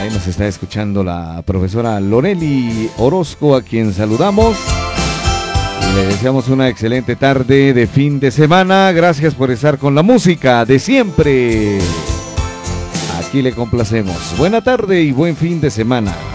Ahí nos está escuchando la profesora Loreli Orozco, a quien saludamos. Y le deseamos una excelente tarde de fin de semana. Gracias por estar con la música de siempre. Aquí le complacemos. Buena tarde y buen fin de semana.